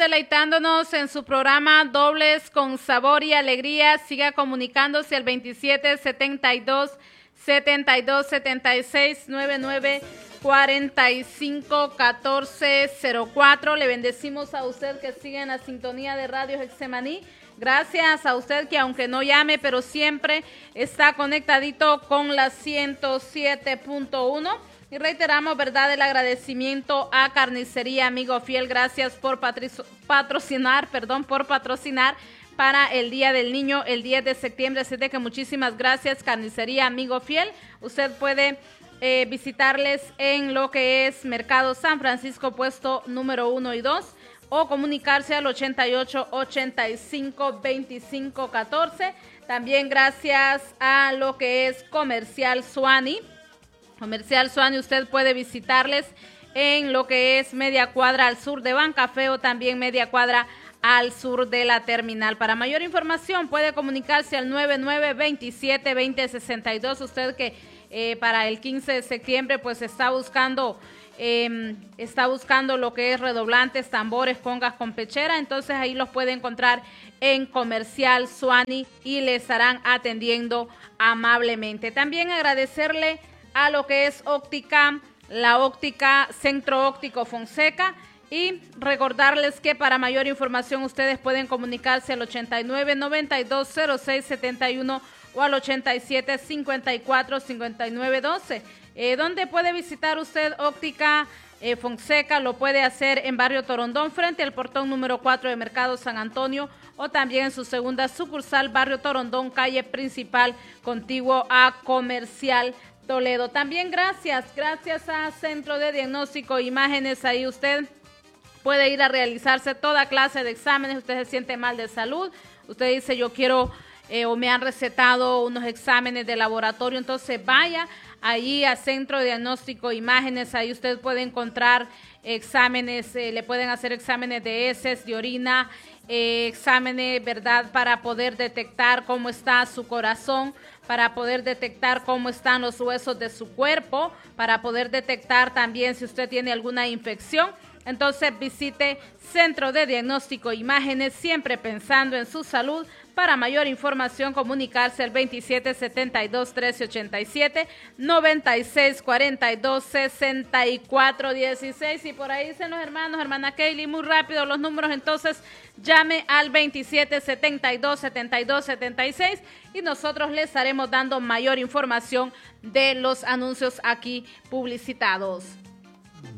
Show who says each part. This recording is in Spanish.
Speaker 1: deleitándonos en su programa Dobles con Sabor y Alegría. Siga comunicándose al 2772-7276-9945-1404. Le bendecimos a usted que sigue en la sintonía de Radio Getsemaní. Gracias a usted que aunque no llame, pero siempre está conectadito con la 107.1. Y reiteramos, ¿verdad?, el agradecimiento a Carnicería Amigo Fiel. Gracias por patrocinar para el Día del Niño, el 10 de septiembre. Así de que muchísimas gracias, Carnicería Amigo Fiel. Usted puede visitarles en lo que es Mercado San Francisco, puesto número 1 y 2, o comunicarse al 88-85-25-14. También gracias a lo que es Comercial Suani. Comercial Suani, usted puede visitarles en lo que es media cuadra al sur de Bancafé o también media cuadra al sur de la terminal. Para mayor información puede comunicarse al 9927-2062. Usted que para el 15 de septiembre pues está buscando lo que es redoblantes, tambores, congas con pechera. Entonces ahí los puede encontrar en Comercial Suani y le estarán atendiendo amablemente. También agradecerle a lo que es óptica, la óptica Centro Óptico Fonseca, y recordarles que para mayor información ustedes pueden comunicarse al 89-9206-71 o al 87-54-59-12. ¿Dónde puede visitar usted óptica Fonseca? Lo puede hacer en Barrio Torondón, frente al portón número 4 de Mercado San Antonio, o también en su segunda sucursal, Barrio Torondón, calle principal, contiguo a Comercial Toledo. También gracias a Centro de Diagnóstico e Imágenes. Ahí usted puede ir a realizarse toda clase de exámenes. Usted se siente mal de salud, usted dice yo quiero o me han recetado unos exámenes de laboratorio, entonces vaya allí a Centro de Diagnóstico e Imágenes. Ahí usted puede encontrar exámenes, le pueden hacer exámenes de heces, de orina, exámenes, ¿verdad?, para poder detectar cómo está su corazón, para poder detectar cómo están los huesos de su cuerpo, para poder detectar también si usted tiene alguna infección. Entonces visite Centro de Diagnóstico e Imágenes, siempre pensando en su salud. Para mayor información, comunicarse al 2772-1387, 9642-6416. Y por ahí dicen los hermanos, hermana Kaylee, muy rápido los números, entonces llame al 2772-7276 y nosotros les estaremos dando mayor información de los anuncios aquí publicitados.